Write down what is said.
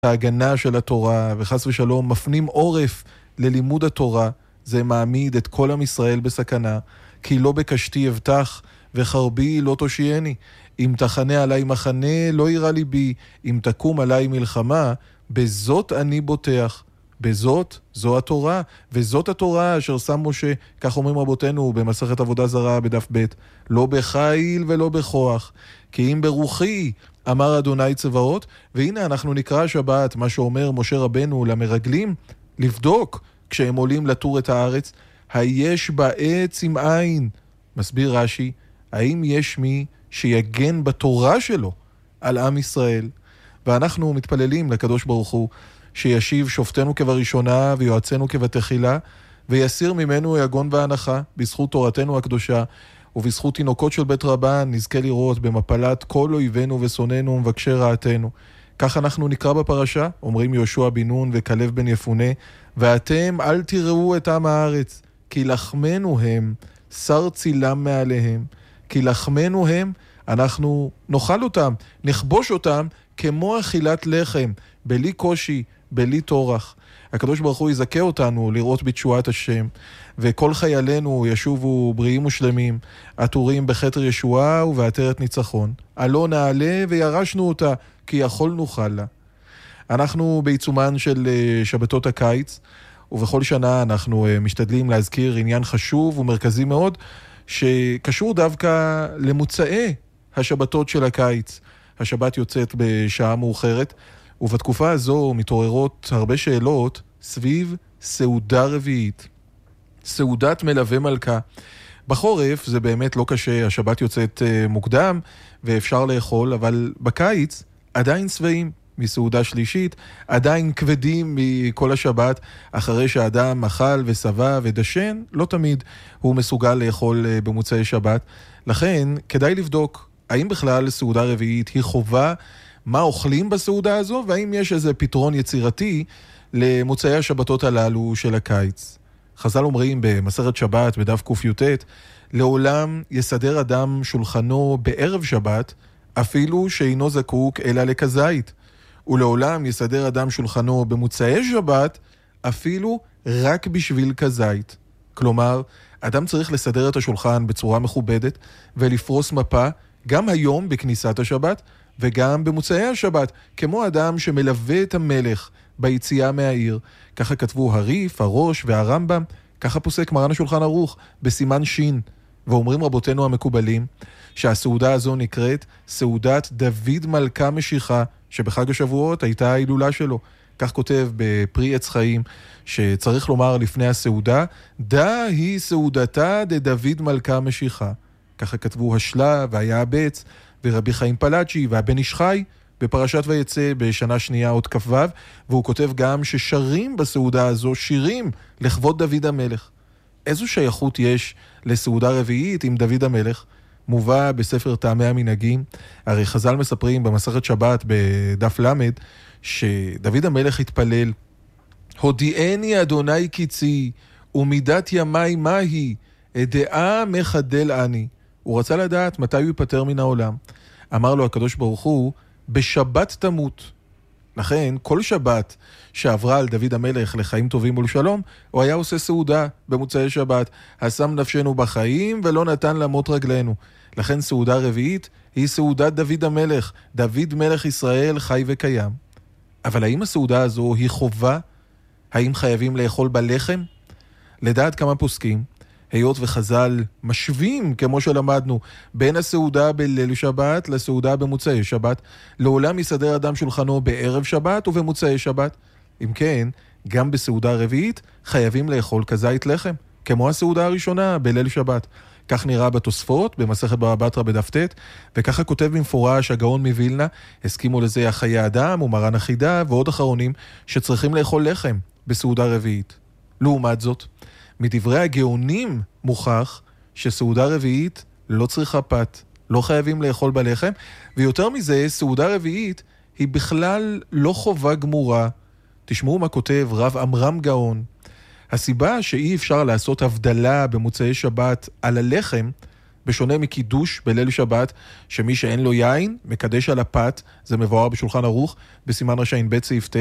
ההגנה של התורה, וחס ושלום מפנים עורף ללימוד התורה, זה מעמיד את כל עם ישראל בסכנה, כי לא בקשתי אבטח, וחרבי לא תושייני. אם תחנה עליי מחנה, לא ירא ליבי, אם תקום עליי מלחמה, בזאת אני בוטח. בזאת, זו התורה, וזאת התורה אשר שם משה, כך אומרים רבותינו במסכת עבודה זרה בדף ב', לא בחיל ולא בכוח, כי אם ברוחי, אמר אדוני צבאות. והנה אנחנו נקרא שבת, מה שאומר משה רבנו למרגלים, לבדוק כשהם עולים לטור את הארץ, היש בעץ עם עין. מסביר רש"י, האם יש מי שיגן בתורה שלו על עם ישראל? ואנחנו מתפללים לקדוש ברוך הוא שישיב שופטנו כבראשונה ויועצנו כבתחילה, ויסיר ממנו יגון והנחה בזכות תורתנו הקדושה, ובזכות תינוקות של בית רבן נזכה לראות במפלת כל אויבינו ושונאינו ומבקשי רעתנו. כך אנחנו נקרא בפרשה, אומרים יהושע בן נון וכלב בן יפונה, ואתם אל תראו את עם הארץ, כי לחמנו הם, שר צילם מעליהם, כי לחמנו הם, אנחנו נאכל אותם, נכבוש אותם כמו אכילת לחם, בלי קושי, בלי תורח. הקדוש ברוך הוא יזכה אותנו לראות בתשועת השם, וכל חיילינו ישובו בריאים ושלמים, עטורים בכתר ישועה ובעטרת ניצחון. עלו נעלה וירשנו אותה, כי יכול נוכל לה. אנחנו בעיצומן של שבתות הקיץ, ובכל שנה אנחנו משתדלים להזכיר עניין חשוב ומרכזי מאוד, שקשור דווקא למוצאי השבתות של הקיץ. השבת יוצאת בשעה מאוחרת, ובתקופה הזו מתעוררות הרבה שאלות סביב סעודה רביעית. סעודת מלווה מלכה. בחורף זה באמת לא קשה, השבת יוצאת מוקדם ואפשר לאכול, אבל בקיץ עדיין שבעים מסעודה שלישית, עדיין כבדים מכל השבת, אחרי שהאדם אכל וסבא ודשן, לא תמיד הוא מסוגל לאכול במוצאי שבת. לכן כדאי לבדוק האם בכלל סעודה רביעית היא חובה, מה אוכלים בסעודה הזו, והאם יש איזה פתרון יצירתי למוצאי השבתות הללו של הקיץ. חז"ל אומרים במסכת שבת בדף ק"ט, לעולם יסדר אדם שולחנו בערב שבת, אפילו שאינו זקוק אלא לכזית. ולעולם יסדר אדם שולחנו במוצאי שבת, אפילו רק בשביל כזית. כלומר, אדם צריך לסדר את השולחן בצורה מכובדת ולפרוס מפה, גם היום בכניסת השבת וגם במוצאי השבת, כמו אדם שמלווה את המלך ביציאה מהעיר. ככה כתבו הריף, הראש והרמב"ם, ככה פוסק מרן השולחן ערוך בסימן שין. ואומרים רבותינו המקובלים שהסעודה הזו נקראת סעודת דוד מלכה משיחה, שבחג השבועות הייתה ההילולה שלו. כך כותב בפרי עץ חיים, שצריך לומר לפני הסעודה, דה היא סעודתה דדוד מלכה משיחה. ככה כתבו השלה והיעבץ ורבי חיים פלאצ'י והבן איש חי בפרשת ויצא בשנה שנייה עוד כ"ו, והוא כותב גם ששרים בסעודה הזו שירים לכבוד דוד המלך. איזו שייכות יש לסעודה רביעית עם דוד המלך? מובא בספר טעמי המנהגים. הרי חז"ל מספרים במסכת שבת בדף למד שדוד המלך התפלל, הודיעני אדוני קיצי ומידת ימי מהי אדעה מחדל אני. הוא רצה לדעת מתי הוא ייפטר מן העולם. אמר לו הקדוש ברוך הוא, בשבת תמות. לכן כל שבת שעברה על דוד המלך לחיים טובים ולשלום, הוא היה עושה סעודה במוצאי שבת, השם נפשנו בחיים ולא נתן למות רגלינו. לכן סעודה רביעית היא סעודת דוד המלך, דוד מלך ישראל חי וקיים. אבל האם הסעודה הזו היא חובה? האם חייבים לאכול בלחם? לדעת כמה פוסקים, היות וחז"ל משווים, כמו שלמדנו, בין הסעודה בליל שבת לסעודה במוצאי שבת, לעולם יסדר אדם שולחנו בערב שבת ובמוצאי שבת. אם כן, גם בסעודה רביעית חייבים לאכול כזית לחם, כמו הסעודה הראשונה בליל שבת. כך נראה בתוספות, במסכת בבא בתרא בדף ט', וככה כותב במפורש הגאון מווילנה, הסכימו לזה החיי אדם ומרן החידה ועוד אחרונים שצריכים לאכול לחם בסעודה רביעית. לעומת זאת, מדברי הגאונים מוכח שסעודה רביעית לא צריכה פת, לא חייבים לאכול בלחם, ויותר מזה, סעודה רביעית היא בכלל לא חובה גמורה. תשמעו מה כותב רב אמרם גאון. הסיבה שאי אפשר לעשות הבדלה במוצאי שבת על הלחם, בשונה מקידוש בליל שבת, שמי שאין לו יין, מקדש על הפת, זה מבואר בשולחן ערוך, בסימן רש"ב סעיף ט',